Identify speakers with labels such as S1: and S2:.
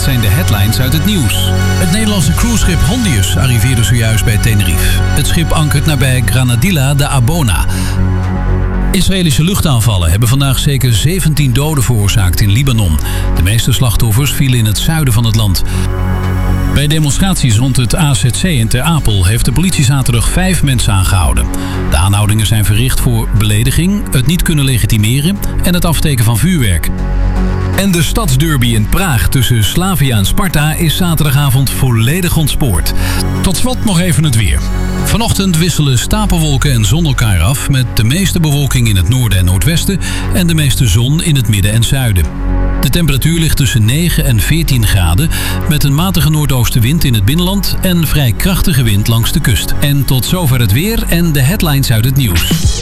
S1: zijn de headlines uit het nieuws. Het Nederlandse cruiseschip Hondius arriveerde zojuist bij Tenerife. Het schip ankert nabij Granadilla de Abona. Israëlische luchtaanvallen hebben vandaag zeker 17 doden veroorzaakt in Libanon. De meeste slachtoffers vielen in het zuiden van het land. Bij demonstraties rond het AZC in Ter Apel heeft de politie zaterdag 5 mensen aangehouden. De aanhoudingen zijn verricht voor belediging, het niet kunnen legitimeren en het afsteken van vuurwerk. En de stadsderby in Praag tussen Slavia en Sparta is zaterdagavond volledig ontspoord. Tot slot nog even het weer. Vanochtend wisselen stapelwolken en zon elkaar af met de meeste bewolking in het noorden en noordwesten en de meeste zon in het midden en zuiden. De temperatuur ligt tussen 9 en 14 graden met een matige noordoostenwind in het binnenland en vrij krachtige wind langs de kust. En tot zover het weer en de headlines uit het nieuws.